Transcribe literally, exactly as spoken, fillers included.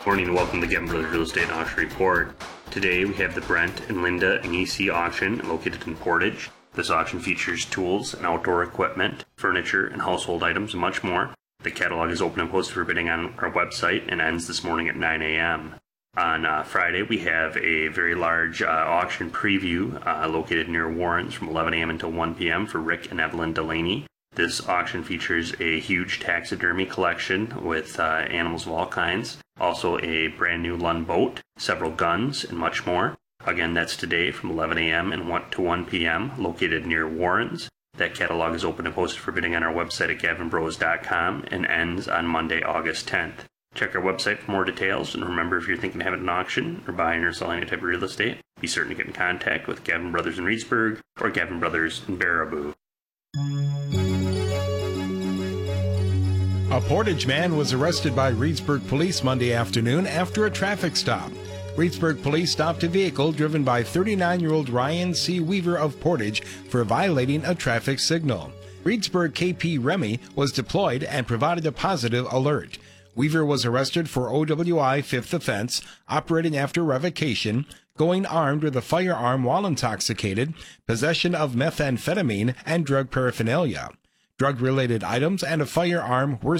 Morning and welcome to the Gavin Brothers Real Estate and Auction Report. Today we have the Brent and Linda Anisi auction located in Portage. This auction features tools and outdoor equipment, furniture and household items, and much more. The catalog is open and posted for bidding on our website and ends this morning at nine a.m. On uh, Friday, we have a very large uh, auction preview uh, located near Warrens from eleven a.m. until one p.m. for Rick and Evelyn Delaney. This auction features a huge taxidermy collection with uh, animals of all kinds, also a brand new Lund boat, several guns, and much more. Again, that's today from eleven a.m. and one to one p.m. located near Warrens. That catalog is open and posted for bidding on our website at gavin bros dot com and ends on Monday, August tenth. Check our website for more details, and remember, if you're thinking of having an auction or buying or selling any type of real estate, be certain to get in contact with Gavin Brothers in Reedsburg or Gavin Brothers in Baraboo. A Portage man was arrested by Reedsburg police Monday afternoon after a traffic stop. Reedsburg police stopped a vehicle driven by thirty-nine-year-old Ryan C. Weaver of Portage for violating a traffic signal. Reedsburg K P Remy was deployed and provided a positive alert. Weaver was arrested for O W I fifth offense, operating after revocation, going armed with a firearm while intoxicated, possession of methamphetamine, and drug paraphernalia. Drug-related items and a firearm were